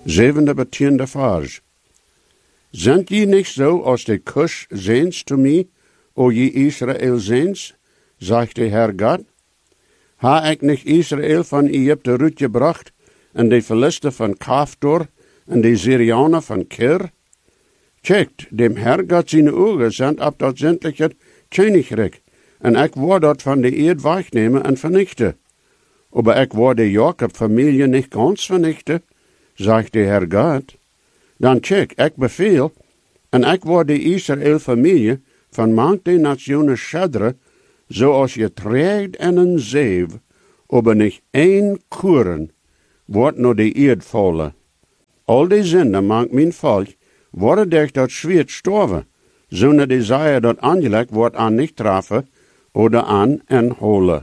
7. bis 10. Vers. Sind je nicht so aus der Kusch sehens zu mir, o je Israel sehens, sagt der Herr Gott? Ha ich nicht Israel von Ägypten rütgebracht, en die Philister von Kaftor, en die Syrianer von Kir? Checkt, dem Herr Gott seine Augen sind ab dat sämtliche Königreich, en ich war dort von der Erde wegnehmen en vernichten. Aber ich war die Jakob-Familie nicht ganz vernichten, sagt der Herr Gott. Dan check, ik befehl, en ik word de Israël-familie van manch de nationen schadre, zoals je trägt en een zeef, aber nicht een kuren, wordt no de eerd vallen. Al die zinden manch mijn volk, worden durch dat schwert storven, zonder de zij dat aangelegd wordt aan niet trafen, oder aan en holen.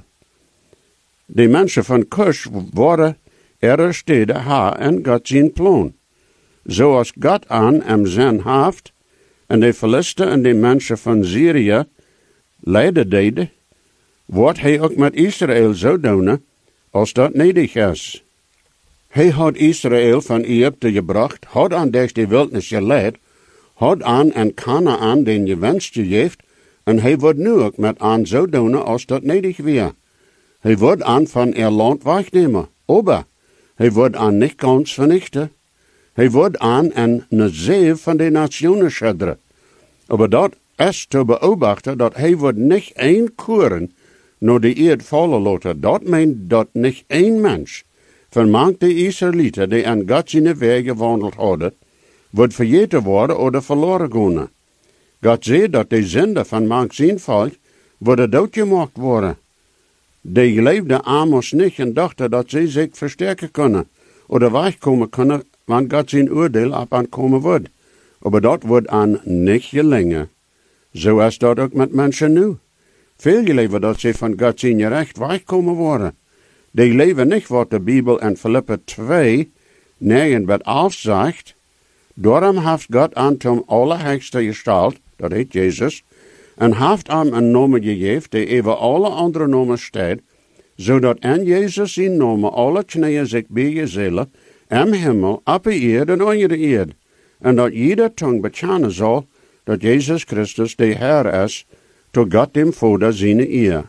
De mensen van Kush worden ihre steden ha en God zijn plan. Zoals God aan zijn haft, en de Philister en de mensen van Syrië lijden deden, wordt hij ook met Israël zo doen, als dat nedig is. Hij had Israël van Egypte gebracht, had aan deze wildnis geleid, had aan en Kanaan den gewenst gegeven, en hij wordt nu ook met aan zo doen, als dat nedig weer. Hij wordt aan van land wegnemen, aber hij wordt aan niet ganz vernichten. Hij wordt aan en een zeef van de nationen schadren. Aber dat is te beobachten dat hij wordt niet één kuren naar de eerd vallen laten. Dat meent dat niet één mens van manch de Israëlieten die aan God zijn weg gewandeld hadden, wordt vergeten worden oder verloren gaan. God zei dat de zenden van manch zijn volk worden doodgemaakt worden. Die geleefden Amos niet en dachten dat ze zich versterken kunnen oder wegkomen kunnen, want God zijn oordeel op aankomen wordt. Aber dat wordt aan niet gelingen. Zo is dat ook met mensen nu. Veel leven dat ze van God zijn recht wegkomen worden. Die leven niet wat de Bijbel in Philippe 2, 9 bis 11 zegt. Daarom heeft God aan tom allerhöchste gestalt, dat heet Jezus, en heeft hem een naam gegeven die even alle andere namen staat, zodat in Jezus zijn naam alle knieën zich bijen zullen, im Himmel, op de eerd en onder de eerd, en dat jeder tong bekennen zal, dat Jezus Christus de Heer is, tot God dem Vader zijn eer.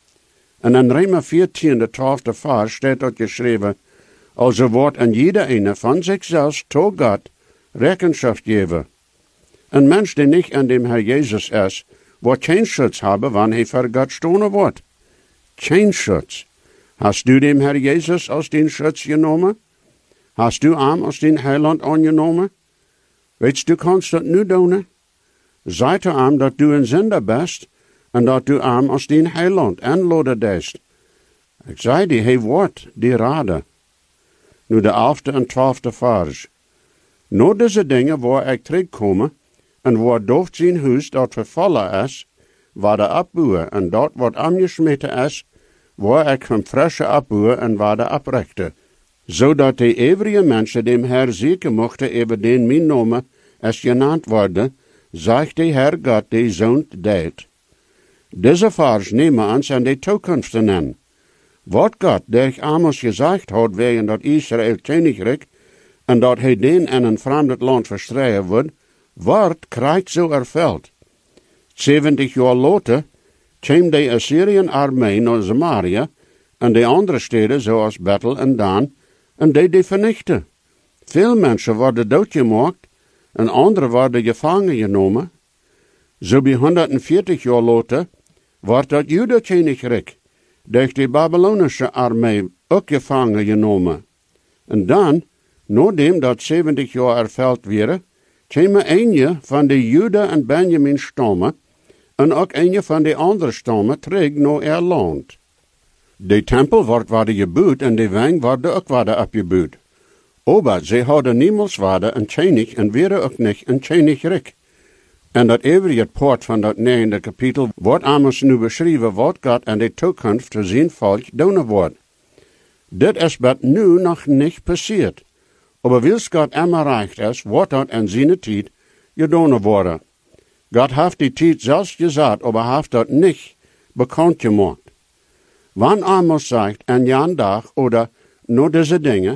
En in Römer 14, de 12e vers staat dat geschreven, also wordt en jeder eine van zichzelf tot God Rechenschaft geven. Een mens die niet aan dem Herr Jezus is, wordt geen Schutz hebben, wanneer hij voor God stonen wordt. Geen Schutz. Hast du dem Herr Jezus als den Schutz genomen? Hast du hem als den Heiland aangenomen? Weet du kannst dat nu doen? Zeg du hem dat du een zender bist, en dat du hem als den Heiland aanladen deest. Ik zei die, hij wordt die raden. Nu de 11e en 12e vers. Na deze dingen waar ik terugkomen, en waar dooft zijn huis dat vervallen is, waar de opbouwen en dat wat aangesmeten is, waar ik hem frische opbouwen en waar de oprechte. Zodat de overige mensen dem Herr zeker mochten even den mijn naam is genannt worden, zegt de Herr God die zoont deed. Deze vers nemen ons aan de toekomst in. Wat God durch Amos gezegd had wegen dat Israël Königreich en dat hij den in een vreemd land verstreien wordt krijgt zo erveld. 70 jaar later kwam de Assyrian armee naar Samaria en de andere steden zoals Bethel en Dan en die vernichten. Veel mensen worden doodgemaakt en anderen worden gevangen genomen. Zo bij 140 jaar later wordt dat Juda-Königreich durch de Babylonische armee ook gevangen genomen. En dan, nadat dat 70 jaar erveld werden, kwamen een van de Juda en Benjamin stammen en ook een van de andere stammen terug naar haar land. De tempel wordt gebouwd en de wijn wordt ook opgebouwd. Aber ze hadden niemals een koning en waren ook niet een koninkrijk. En dat overige part van dat 9e kapitel wordt Amos nu beschreven wat God in de toekomst voor zijn volk doen wordt. Dit is wat nu nog niet passiert. Aber wils God immer recht is, wordt dat in zijn tijd gedaan worden. God heeft die tijd zelfs gezegd, aber heeft dat niet bekend gemaakt. Wann Amos zegt, en jan dag, oder nur diese Dinge,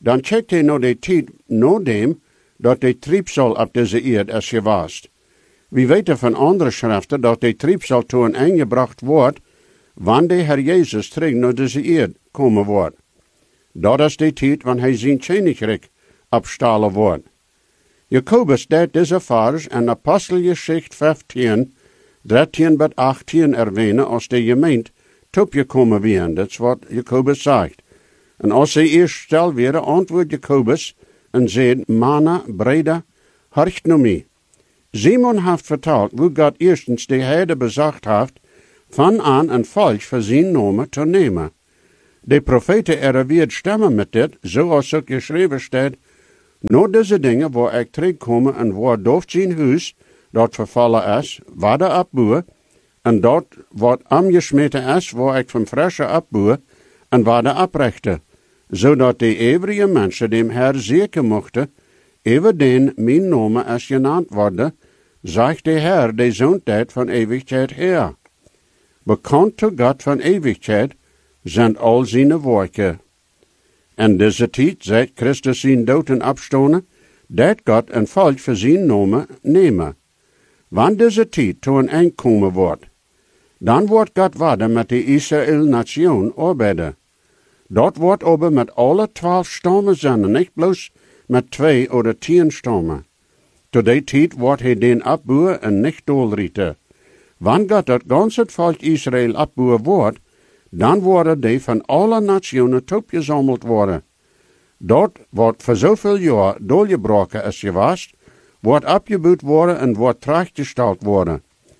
Dan checkt hij nog de tijd na dem, dat de triebsal op deze eerd is geweest. We weten van andere schriften dat de triebsal toe een einde gebracht wordt, wanneer de Heer Jezus terug naar deze eerd komen wordt. Dat is de tijd wanneer hij zijn koninkrijk opstalen wordt. Jacobus deed deze vers in Apostelgeschichte 15, 13 tot 18 erwähnen als de gemeente topgekomen werden. Dat is wat Jacobus zegt. En als ze eerst stil werden, antwoordt Jacobus en zei, Mana, Breda, horcht naar mij. Simon heeft verteld hoe God eerstens de heide bezacht heeft, van aan een volk voor zijn naam te nemen. De profeten erweert stemmen met dit, zoals ook geschreven staat, na deze dingen waar ik terugkomen en waar dooft zijn huis, dat vervallen is, waarde opbouwen, en dat wat omgesmeten is, waar ik van frische opbouwen, en waarde oprichten, zodat de eeuwige mensen dem Herr zeker mochten, even den mijn naam is genaamd worden, zegt de Herr de zoontijd van eeuwigheid her. Bekend tot God van eeuwigheid zijn al zijn werken. En deze tijd, seit Christus zijn dood en opstonen, dat God een volk voor zijn naam nemen. Wanneer deze tijd toe een eind komen wordt, dan wordt God verder met de Israël-nation arbeiden. Dat wordt aber met alle 12 stammen zijn, niet bloos met 2 of 10 stammen. Tot die tijd wordt hij den opbouwen en niet doorrieten. Wanneer God dat ganze volk Israël opbouwen wordt, dan worden die van alle nationen opgezameld worden. Dat wordt voor zoveel jaar doorgebroken is geweest, wordt opgebouwd worden en wordt terechtgesteld worden.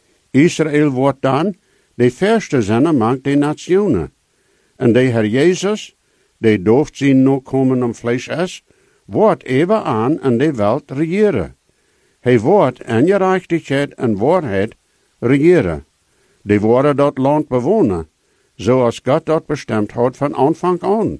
Israël wordt dan de verste zijn among de nationen. En de Heer Jezus, die dooft zijn nakomen om vlees is, wordt even aan en de wereld regeren. Hij wordt in gerechtigheid en waarheid regeren. Die worden dat land bewonen, zoals God dat bestemd had van aanvang aan.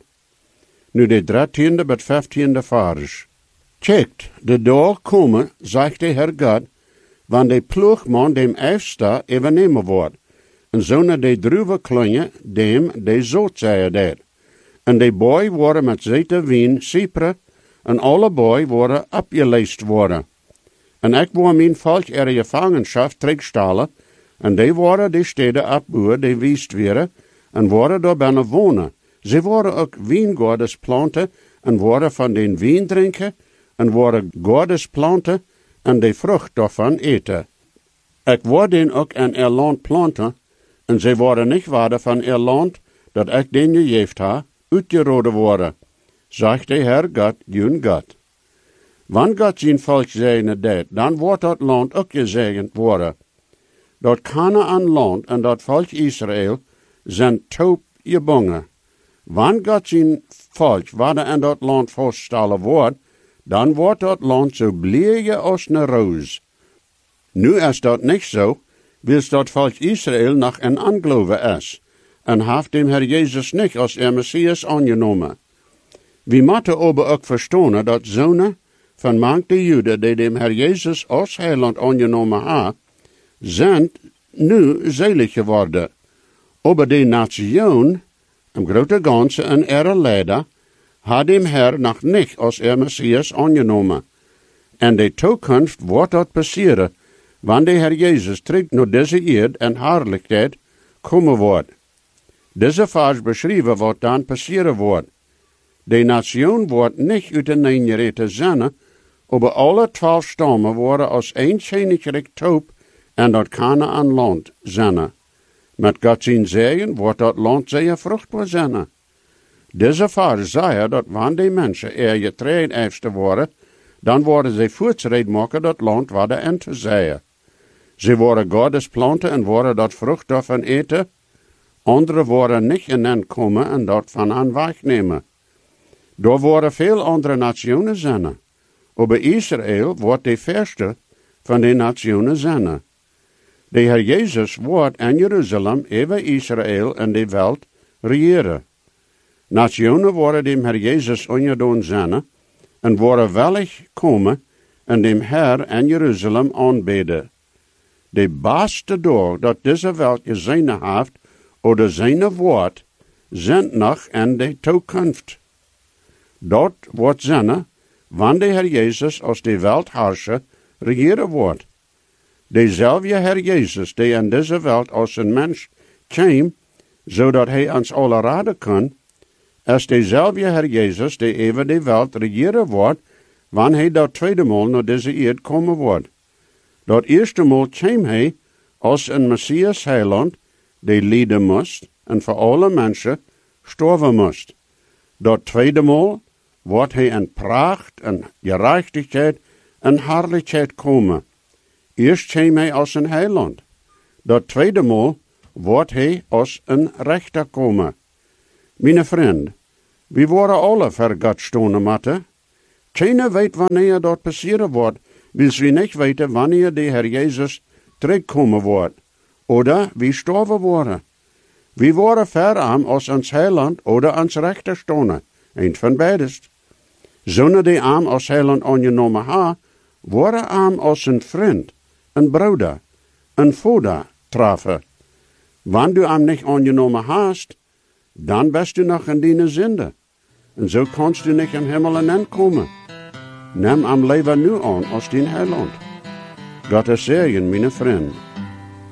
Nu de 13e tot 15e vers. Checkt, de dag komen, zegt de Heer God, wanneer de ploegman dem eifsta overnemen wordt, en zonder de druivenklontje dem de zootzijer deed. En de boy worden met zete wien cyperen, en alle boy worden opgeleest worden. En ik wil mijn volk er gevangenschap terugstellen, en die worden de steden opbouwen die wiest werden, en worden daar binnen wonen. Ze worden ook wijngaarden planten, en worden van den wijn drinken, en worden gaarden planten, en de vrucht daarvan eten. Ik word den ook in er land planten, en ze worden niet waarde van er land, dat ik den gegeven ha, uitgeroden worden, zegt de Heer God, jun God. Wanneer God zijn volk zegenen deed, dan wordt dat land ook gezegend worden. Dat Kanaan land en dat volk Israël zijn taub gebonden. Wanneer God zijn volk waarde in dat land vaststellen wordt, dan wordt dat land zo blije als een roos. Nu is dat niet zo, wils dat volk Israël nog een aangeloven is, en heeft dem Herr Jezus niet als Messias aangenomen. We moeten aber ook verstaan dat zonen van manche Juden die dem Herr Jezus als heiland aangenomen ha, zijn nu zelig geworden. Aber de nation, im grote ganze en ihre leider, had dem Herr nog niet als Messias aangenomen. En de toekomst wordt dat passeren, wanneer de Herr Jezus terug naar deze eerd en heerlijkheid komen wordt. Deze vers beschrijven wat dan passeren wordt. De nation wordt niet uit de neengereten zinnen, aber alle 12 stammen worden als een koninkrijk taub en dat Kanaan land zinnen. Met God zijn zegen wordt dat land zeer vruchtbaar zijn. Deze vers zei dat wanneer de mensen er getreden heeft worden, dan worden ze voortschrijd maken dat land waar de in te zeien. Ze worden Gottes planten en worden dat vrucht daarvan eten. Andere worden niet in komen en dat van aan wegnemen. Daar worden veel andere nationen zijn. Aber Israël wordt de verste van de nationen zijn. De Heer Jezus wordt in Jeruzalem even Israël en de wereld regeren. Nationen worden dem Heer Jezus ongedaan zijn en worden wellig komen en dem Heer in Jeruzalem aanbeden. De beste dag dat deze wereld gezien heeft, oder zijn woord, zijn nog in de toekomst. Dat wordt zijn, wanneer de Herr Jezus als de Weltherrscher regieren wordt. Dezelfde Herr Jezus, die in deze wereld als een mens kwam, zodat hij ons alle raden kan, is dezelfde Herr Jezus, die even de wereld regieren wordt, wanneer hij dat tweede maal naar deze eerd komen wordt. Dat eerste maal kwam hij als een Messias heiland, die lijden moest en voor alle mensen sterven moest. Dat tweede maal wordt hij in pracht en gerechtigheid en herrlijkheid komen. Eerst kwam hij als een heiland. Dat tweede maal wordt hij als een rechter komen. Mijn vriend, we worden alle voor God stonden moeten. Keiner weet wanneer dat passeren wordt, wils we niet weten wanneer de Herr Jezus terugkomen wordt. Oder we sterven worden. We worden verarm als ons heiland oder ons rechter stonden. Eén van beides. Zonder die arm als heiland aangenomen ha, worden arm als een vriend, een broeder, een vader treffen. Wanneer du arm niet aangenomen hast, dan bist du nog in die zinde. En zo kannst du niet in Himmel aankomen. Neem am leven nu aan als dien heiland. Gottes Segen, mijn vriend.